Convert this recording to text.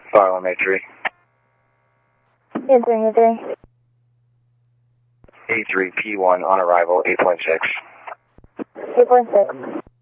Farland A3. Answering A3. A3 P1 on arrival 8.6. 8.6.